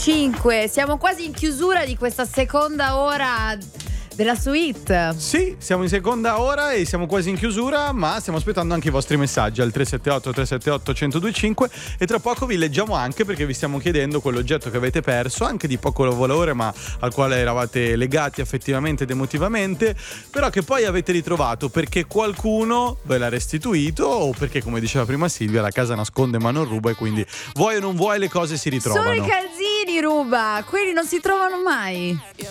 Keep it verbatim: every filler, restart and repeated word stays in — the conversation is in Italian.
cinque. Siamo quasi in chiusura di questa seconda ora della suite. Sì, siamo in seconda ora e siamo quasi in chiusura, ma stiamo aspettando anche i vostri messaggi al tre sette otto tre sette otto uno zero due cinque e tra poco vi leggiamo anche perché vi stiamo chiedendo quell'oggetto che avete perso, anche di poco valore ma al quale eravate legati affettivamente ed emotivamente, però che poi avete ritrovato perché qualcuno ve l'ha restituito o perché, come diceva prima Silvia, la casa nasconde ma non ruba e quindi vuoi o non vuoi le cose si ritrovano. Solo i calzini ruba, quelli non si trovano mai.